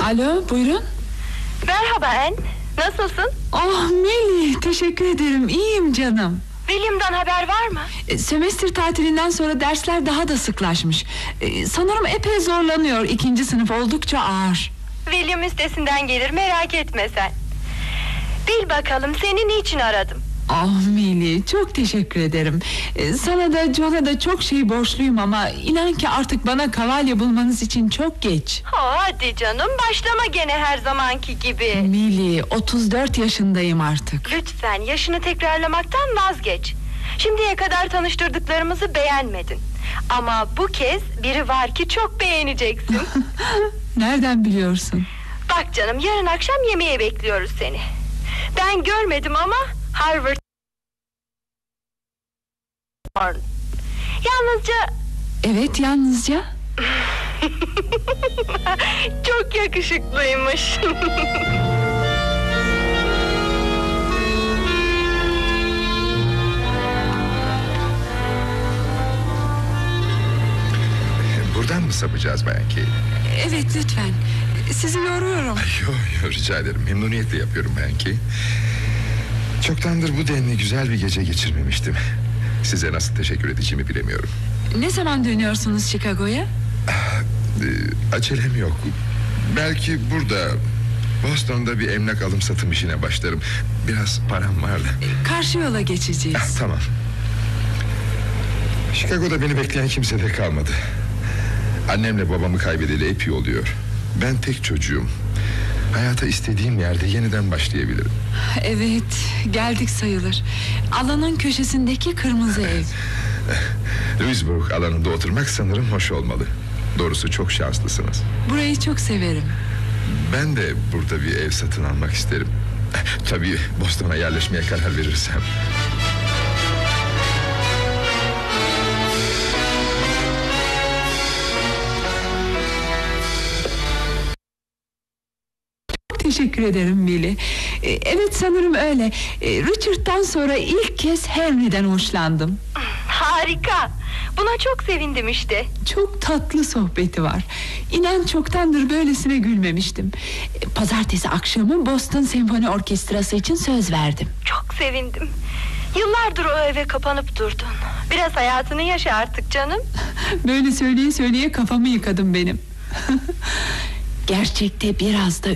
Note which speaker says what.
Speaker 1: Alo, buyurun.
Speaker 2: Merhaba Anne, nasılsın?
Speaker 1: Oh Melih, teşekkür ederim, iyiyim canım.
Speaker 2: William'dan haber var mı?
Speaker 1: Sömestr tatilinden sonra dersler daha da sıklaşmış. Sanırım epey zorlanıyor, 2. sınıf oldukça ağır.
Speaker 2: William üstesinden gelir, merak etme sen. Bil bakalım, seni niçin aradım?
Speaker 1: Oh Melih, çok teşekkür ederim. Sana da John'a da çok şey borçluyum ama inan ki artık bana kavalye bulmanız için çok geç.
Speaker 2: Hadi canım, başlama gene her zamanki gibi.
Speaker 1: Melih, 34 yaşındayım artık.
Speaker 2: Lütfen yaşını tekrarlamaktan vazgeç. Şimdiye kadar tanıştırdıklarımızı beğenmedin. Ama bu kez biri var ki çok beğeneceksin.
Speaker 1: Nereden biliyorsun?
Speaker 2: Bak canım, yarın akşam yemeğe bekliyoruz seni. Ben görmedim ama Harvard. Yalnızca...
Speaker 1: Evet, yalnızca.
Speaker 2: Çok yakışıklıymış.
Speaker 3: Buradan mı sapacağız Bayan Kay?
Speaker 1: Evet, lütfen. Sizi yoruyorum.
Speaker 3: Yok, rica ederim, memnuniyetle yapıyorum Bayan Kay. Çoktandır bu denli güzel bir gece geçirmemiştim. Size nasıl teşekkür edeceğimi bilemiyorum.
Speaker 1: Ne zaman dönüyorsunuz Chicago'ya?
Speaker 3: Acelem yok. Belki burada, Boston'da bir emlak alım satım işine başlarım. Biraz param var da.
Speaker 1: Karşı yola geçeceğiz.
Speaker 3: Tamam. Chicago'da beni bekleyen kimse de kalmadı. Annemle babamı kaybedeli epey oluyor. Ben tek çocuğum. Hayata istediğim yerde yeniden başlayabilirim.
Speaker 1: Evet, geldik sayılır. Alanın köşesindeki kırmızı ev.
Speaker 3: Louisburg alanında oturmak sanırım hoş olmalı. Doğrusu çok şanslısınız.
Speaker 1: Burayı çok severim.
Speaker 3: Ben de burada bir ev satın almak isterim. Tabii Boston'a yerleşmeye karar verirsem.
Speaker 1: Teşekkür ederim Millie. Evet, sanırım öyle. Richard'dan sonra ilk kez Henry'den hoşlandım.
Speaker 2: Harika. Buna çok sevindim işte.
Speaker 1: Çok tatlı sohbeti var. İnan çoktandır böylesine gülmemiştim. Pazartesi akşamı Boston Senfoni Orkestrası için söz verdim.
Speaker 2: Çok sevindim. Yıllardır o eve kapanıp durdun. Biraz hayatını yaşa artık canım.
Speaker 1: Böyle söyleye söyleye kafamı yıkadım benim. Gerçekte biraz da